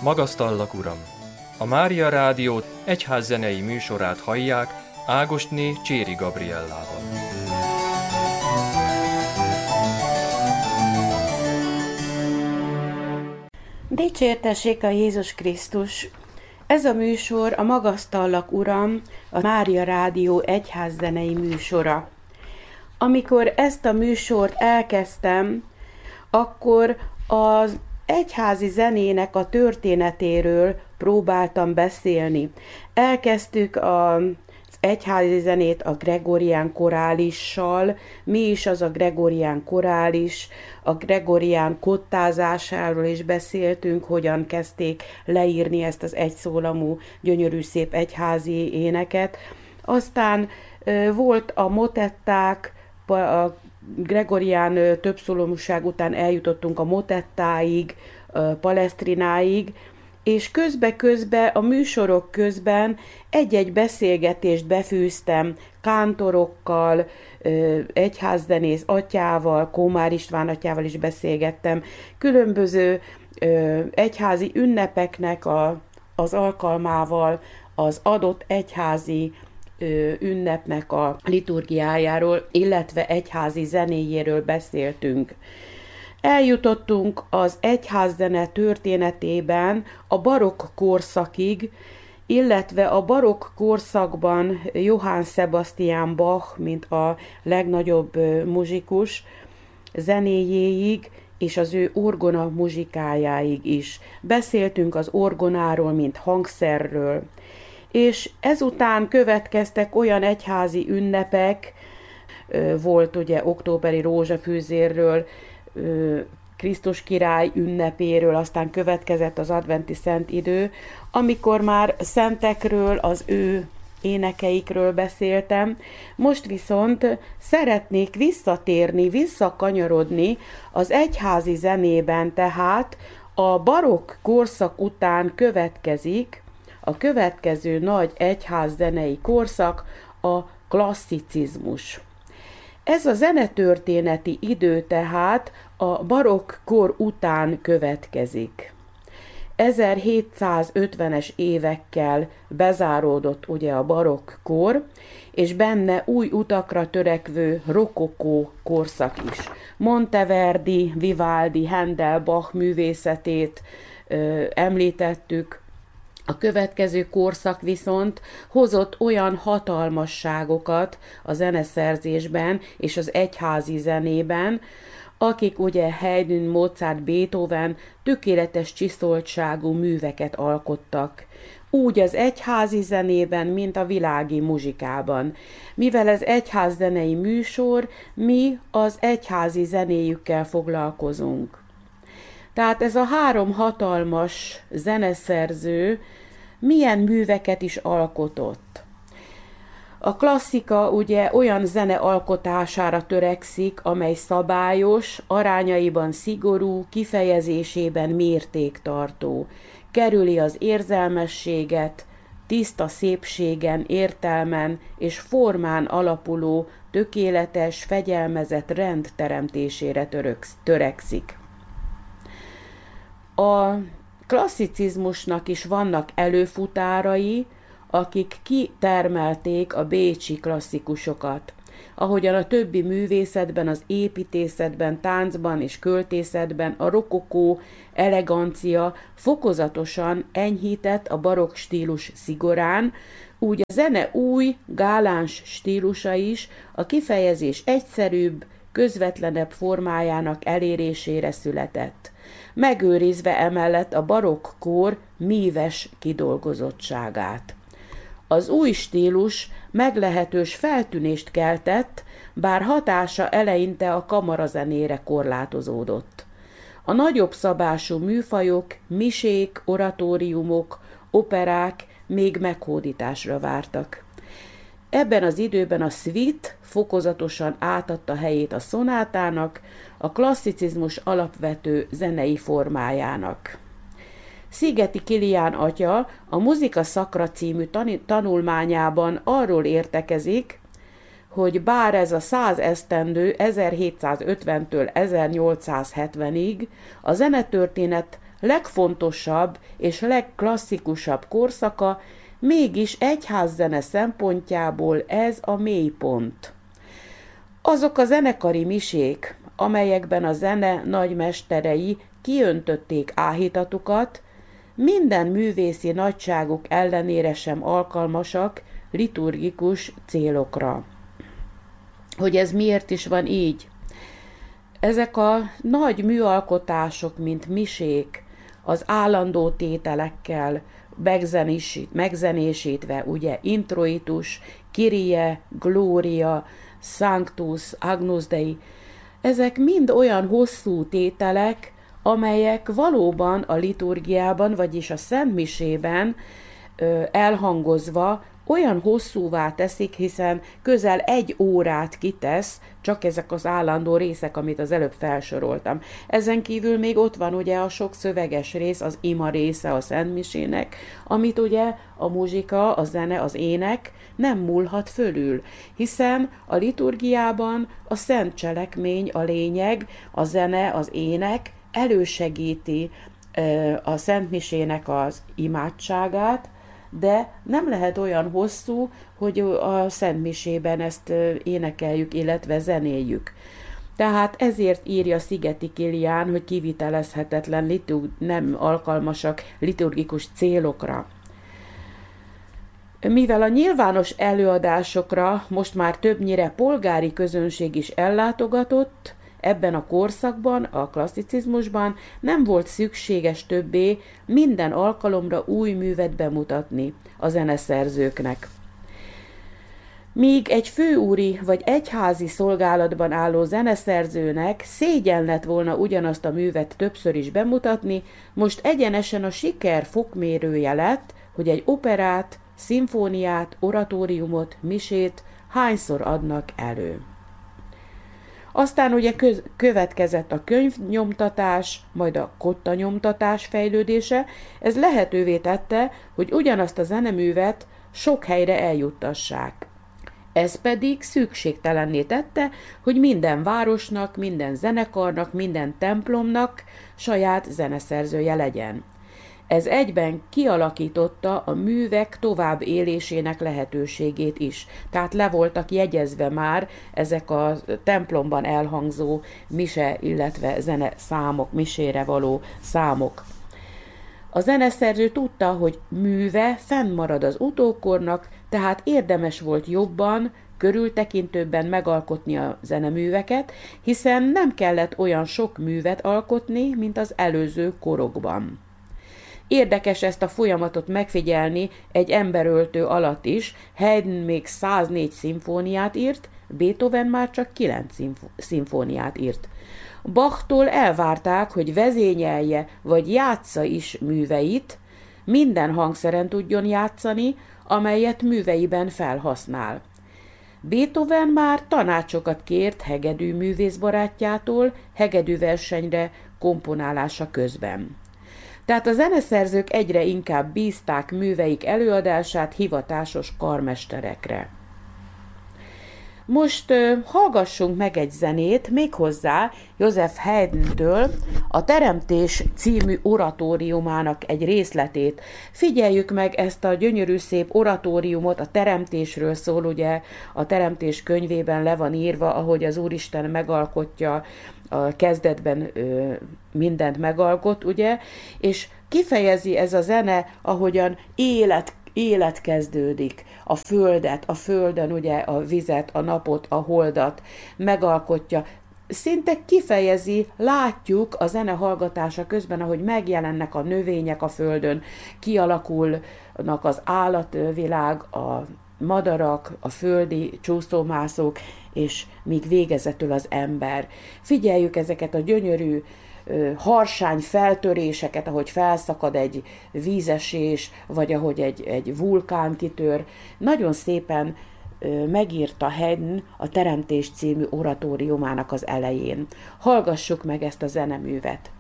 Magasztallak, Uram! A Mária Rádió egyházzenei műsorát hallják Ágosné Cséri Gabriellával. Dicsértessék a Jézus Krisztus! Ez a műsor a Magasztallak, Uram, a Mária Rádió egyházzenei műsora. Amikor ezt a műsort elkezdtem, akkor az egyházi zenének a történetéről próbáltam beszélni. Elkezdtük az egyházi zenét a gregorián korálissal. Mi is az a gregorián korális? A gregorián kottázásáról is beszéltünk, hogyan kezdték leírni ezt az egyszólamú, gyönyörű szép egyházi éneket. Aztán volt a motetták, a gregorián többszólomúság után eljutottunk a motettáig, Palestrináig, és közbe-közbe a műsorok közben egy-egy beszélgetést befűztem kántorokkal, egyházzenész atyával, Kómár István atyával is beszélgettem, különböző egyházi ünnepeknek az alkalmával, az adott egyházi ünnepnek a liturgiájáról, illetve egyházi zenéjéről beszéltünk. Eljutottunk az egyházzene történetében a barokk korszakig, illetve a barokk korszakban Johann Sebastian Bach, mint a legnagyobb muzsikus, zenéjéig, és az ő orgona muzsikájáig is. Beszéltünk az orgonáról, mint hangszerről. És ezután következtek olyan egyházi ünnepek, volt ugye októberi rózsafűzérről, Krisztus király ünnepéről, aztán következett az adventi szent idő, amikor már szentekről, az ő énekeikről beszéltem. Most viszont szeretnék visszakanyarodni az egyházi zenében, tehát a barokk korszak után következik a következő nagy egyházzenei korszak, a klasszicizmus. Ez a zenetörténeti idő tehát a barokk kor után következik. 1750-es évekkel bezáródott ugye a barokk kor, és benne új utakra törekvő rokokó korszak is. Monteverdi, Vivaldi, Handel, Bach művészetét említettük. A következő korszak viszont hozott olyan hatalmasságokat a zeneszerzésben és az egyházi zenében, akik ugye Haydn, Mozart, Beethoven tökéletes csiszoltságú műveket alkottak. Úgy az egyházi zenében, mint a világi muzsikában. Mivel ez egyházzenei műsor, mi az egyházi zenéjükkel foglalkozunk. Tehát ez a három hatalmas zeneszerző milyen műveket is alkotott. A klasszika ugye olyan zene alkotására törekszik, amely szabályos, arányaiban szigorú, kifejezésében mértéktartó. Kerüli az érzelmességet, tiszta szépségen, értelmen és formán alapuló, tökéletes, fegyelmezett rend teremtésére törekszik. A klasszicizmusnak is vannak előfutárai, akik kitermelték a bécsi klasszikusokat. Ahogyan a többi művészetben, az építészetben, táncban és költészetben a rokokó elegancia fokozatosan enyhített a barokk stílus szigorán, úgy a zene új, gáláns stílusa is a kifejezés egyszerűbb, közvetlenebb formájának elérésére született, megőrizve emellett a barokk kor míves kidolgozottságát. Az új stílus meglehetős feltűnést keltett, bár hatása eleinte a kamarazenére korlátozódott. A nagyobb szabású műfajok, misék, oratóriumok, operák még meghódításra vártak. Ebben az időben a suite fokozatosan átadta helyét a szonátának, a klasszicizmus alapvető zenei formájának. Szigeti Kilián atya a Muzika Sacra című tanulmányában arról értekezik, hogy bár ez a 100 esztendő 1750-től 1870-ig a zenetörténet legfontosabb és legklasszikusabb korszaka, mégis egyházzene szempontjából ez a mélypont. Azok a zenekari misék, amelyekben a zene nagymesterei kiöntötték áhítatukat, minden művészi nagyságuk ellenére sem alkalmasak liturgikus célokra. Hogy ez miért is van így? Ezek a nagy műalkotások, mint misék, az állandó tételekkel megzenésítve, ugye introitus, Kyrie, Gloria, Sanctus, Agnus Dei, ezek mind olyan hosszú tételek, amelyek valóban a liturgiában, vagyis a szentmisében elhangozva olyan hosszúvá teszik, hiszen közel 1 órát kitesz, csak ezek az állandó részek, amit az előbb felsoroltam. Ezen kívül még ott van ugye a sok szöveges rész, az ima része a szentmisének, amit ugye a muzsika, a zene, az ének nem múlhat fölül, hiszen a liturgiában a szent cselekmény a lényeg, a zene, az ének elősegíti a szentmisének az imádságát, de nem lehet olyan hosszú, hogy a szentmisében ezt énekeljük, illetve zenéljük. Tehát ezért írja Szigeti Kilián, hogy kivitelezhetetlen, nem alkalmasak liturgikus célokra. Mivel a nyilvános előadásokra most már többnyire polgári közönség is ellátogatott, ebben a korszakban, a klasszicizmusban nem volt szükséges többé minden alkalomra új művet bemutatni a zeneszerzőknek. Míg egy főúri vagy egyházi szolgálatban álló zeneszerzőnek szégyen lett volna ugyanazt a művet többször is bemutatni, most egyenesen a siker fokmérője lett, hogy egy operát, szimfóniát, oratóriumot, misét hányszor adnak elő. Aztán ugye következett a könyvnyomtatás, majd a kottanyomtatás fejlődése, ez lehetővé tette, hogy ugyanazt a zeneművet sok helyre eljuttassák. Ez pedig szükségtelenné tette, hogy minden városnak, minden zenekarnak, minden templomnak saját zeneszerzője legyen. Ez egyben kialakította a művek tovább élésének lehetőségét is. Tehát le voltak jegyezve már ezek a templomban elhangzó mise, illetve zene számok, misére való számok. A zeneszerző tudta, hogy műve fennmarad az utókornak, tehát érdemes volt jobban, körültekintőbben megalkotni a zeneműveket, hiszen nem kellett olyan sok művet alkotni, mint az előző korokban. Érdekes ezt a folyamatot megfigyelni egy emberöltő alatt is. Haydn még 104 szimfóniát írt, Beethoven már csak 9 szimfóniát írt. Bachtól elvárták, hogy vezényelje vagy játsza is műveit, minden hangszeren tudjon játszani, amelyet műveiben felhasznál. Beethoven már tanácsokat kért hegedű művészbarátjától hegedűversenyre komponálása közben. Tehát a zeneszerzők egyre inkább bízták műveik előadását hivatásos karmesterekre. Most hallgassunk meg egy zenét, méghozzá Joseph Haydntől a Teremtés című oratóriumának egy részletét. Figyeljük meg ezt a gyönyörű szép oratóriumot, a teremtésről szól, ugye a Teremtés könyvében le van írva, ahogy az Úristen megalkotja, a kezdetben mindent megalkot, ugye, és kifejezi ez a zene, ahogyan élet kezdődik, a földet, a földön ugye a vizet, a napot, a holdat megalkotja. Szinte kifejezi, látjuk a zene hallgatása közben, ahogy megjelennek a növények a földön, kialakulnak az állatvilág, a madarak, a földi csúszómászók, és míg végezetül az ember. Figyeljük ezeket a gyönyörű harsány feltöréseket, ahogy felszakad egy vízesés, vagy ahogy egy vulkán kitör. Nagyon szépen megírta Haydn a Teremtés című oratóriumának az elején. Hallgassuk meg ezt a zeneművet.